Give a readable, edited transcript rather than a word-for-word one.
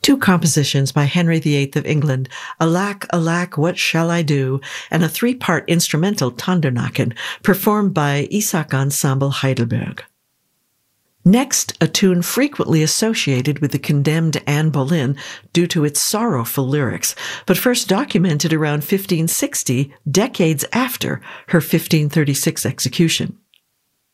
Two compositions by Henry VIII of England, Alack, Alack, What Shall I Do, and a three-part instrumental Tondernacken, performed by Isaac Ensemble Heidelberg. Next, a tune frequently associated with the condemned Anne Boleyn due to its sorrowful lyrics, but first documented around 1560, decades after her 1536 execution.